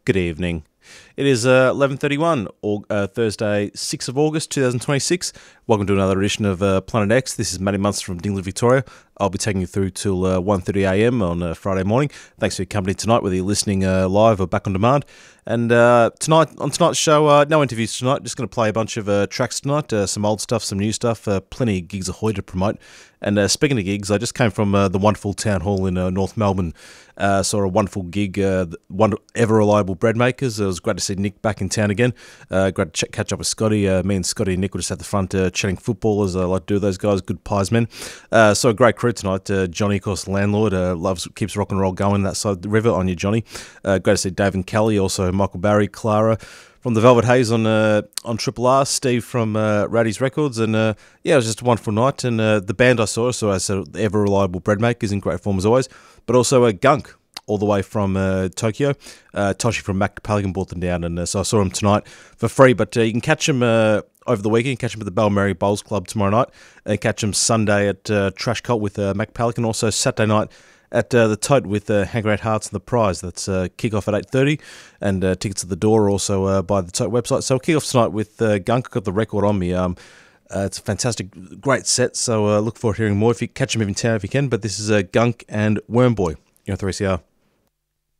Good evening. It is 11:31, Thursday, 6th of August, 2026. Welcome to another edition of Planet X. This is Matty Munster from Dingley, Victoria. I'll be taking you through till 1:30am on Friday morning. Thanks for your company tonight, whether you're listening live or back on demand. And tonight's show, no interviews tonight. Just going to play a bunch of tracks tonight, some old stuff, some new stuff, plenty of gigs ahoy to promote. And speaking of gigs, I just came from the wonderful town hall in North Melbourne. Saw a wonderful gig, one ever reliable bread makers. It was great to see Nick back in town again. Great to catch up with Scotty. Me and Scotty and Nick were just at the front chatting football, as I like to do with those guys, good pies men. So a great crew tonight. Johnny, of course, landlord, keeps rock and roll going that side of the river. On you, Johnny. Great to see Dave and Kelly, also Michael Barry, Clara from the Velvet Haze on Triple R, Steve from Rowdy's Records, and it was just a wonderful night. And the band I saw the ever reliable bread makers in great form as always, but also a Gunk all the way from Tokyo. Toshi from Mac Pelican brought them down, and so I saw them tonight for free. But you can catch them over the weekend. Catch them at the Balmary Bowls Club tomorrow night, and catch them Sunday at Trash Cult with Mac Pelican. Also Saturday night at the Tote with Hangar 8 Hearts and the Prize. That's kick-off at 8:30, and tickets at the door also by the Tote website. So kick-off tonight with Gunk. I've got the record on me. It's a fantastic, great set, so look forward to hearing more if you catch them in town if you can. But this is Gunk and Wormboy. You're on 3CR.